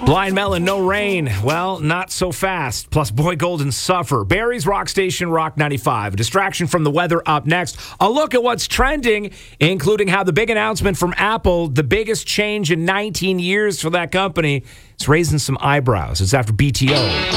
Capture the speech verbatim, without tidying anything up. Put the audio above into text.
Blind Melon, no rain. Well, not so fast. Plus, Boy Golden suffer. Barry's Rock Station, Rock ninety-five. A distraction from the weather up next. A look at what's trending, including how the big announcement from Apple, the biggest change in nineteen years for that company, is raising some eyebrows. It's after B T O.